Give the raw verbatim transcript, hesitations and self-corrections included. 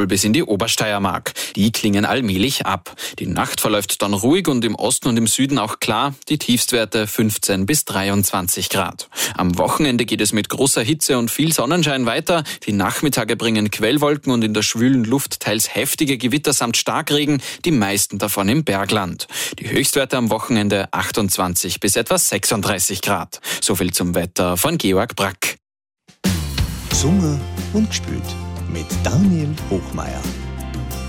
Tirol bis in die Obersteiermark. Die klingen allmählich ab. Die Nacht verläuft dann ruhig und im Osten und im Süden auch klar. Die Tiefstwerte fünfzehn bis dreiundzwanzig Grad. Am Wochenende geht es mit großer Hitze und viel Sonnenschein weiter. Die Nachmittage bringen Quellwolken und in der schwülen Luft teils heftige Gewitter samt Starkregen, die meisten davon im Bergland. Die Höchstwerte am Wochenende achtundzwanzig bis etwa sechsunddreißig Grad. So viel zum Wetter von Georg Brack. Gesungen und gespielt mit Daniel Hochmeier.